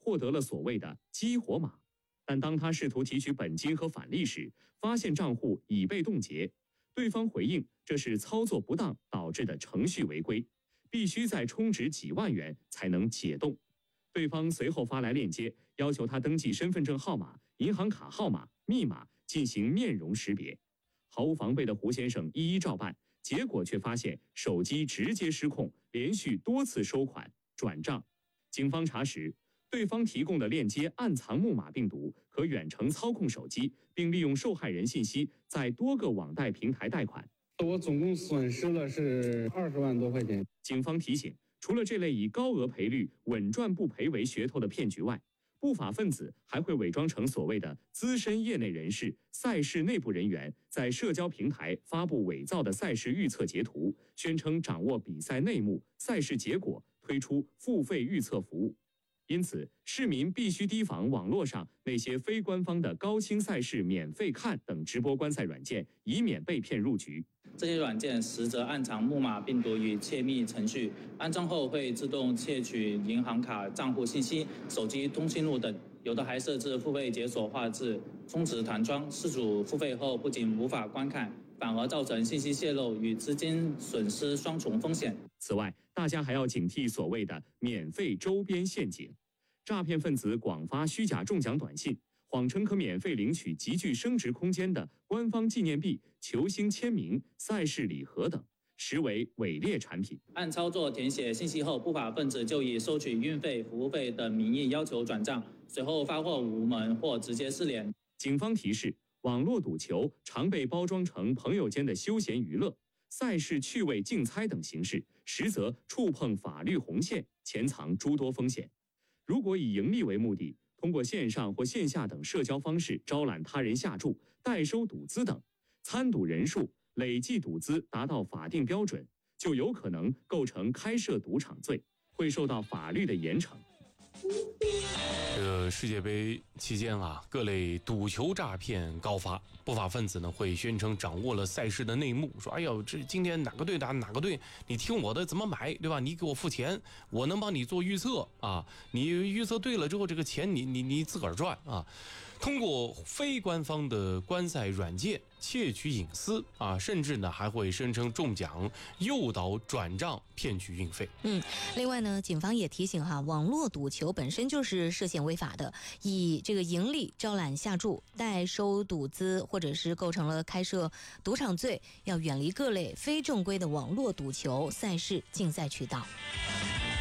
获得了所谓的激活码，但当他试图提取本金和返利时，发现账户已被冻结。对方回应这是操作不当导致的程序违规，必须再充值几万元才能解冻。对方随后发来链接，要求他登记身份证号码、银行卡号码、密码进行面容识别。毫无防备的胡先生一一照办，结果却发现手机直接失控，连续多次收款转账。警方查实，对方提供的链接暗藏木马病毒，可远程操控手机，并利用受害人信息在多个网贷平台贷款。 我总共损失了是20万多块钱。 警方提醒，除了这类以高额赔率、稳赚不赔为噱头的骗局外，不法分子还会伪装成所谓的资深业内人士、赛事内部人员，在社交平台发布伪造的赛事预测截图，宣称掌握比赛内幕、赛事结果，推出付费预测服务。因此，市民必须提防网络上那些非官方的高清赛事免费看等直播观赛软件，以免被骗入局。 这些软件实则暗藏木马病毒与窃密程序，安装后会自动窃取银行卡账户信息、手机通讯录等，有的还设置付费解锁画质、充值弹窗，事主付费后不仅无法观看，反而造成信息泄露与资金损失双重风险。 此外，大家还要警惕所谓的免费周边陷阱。诈骗分子广发虚假中奖短信，谎称可免费领取极具升值空间的官方纪念币、球星签名、赛事礼盒等，实为伪劣产品。 按操作填写信息后，不法分子就以收取运费、服务费等名义要求转账，随后发货无门或直接失联。 警方提示，网络赌球常被包装成朋友间的休闲娱乐、赛事趣味竞猜等形式，实则触碰法律红线，潜藏诸多风险。如果以盈利为目的，通过线上或线下等社交方式招揽他人下注、代收赌资等，参赌人数、累计赌资达到法定标准，就有可能构成开设赌场罪，会受到法律的严惩。 这个世界杯期间啊，各类赌球诈骗高发，不法分子呢会宣称掌握了赛事的内幕，说哎呦，这今天哪个队打哪个队，你听我的怎么买，对吧？你给我付钱，我能帮你做预测啊，你预测对了之后，这个钱你自个儿赚啊。通过非官方的观赛软件窃取隐私啊，甚至呢还会声称中奖，诱导转账骗取运费。 另外呢，警方也提醒网络赌球本身就是涉嫌违法的，以这个盈利招揽下注、代收赌资，或者是构成了开设赌场罪，要远离各类非正规的网络赌球赛事竞赛渠道。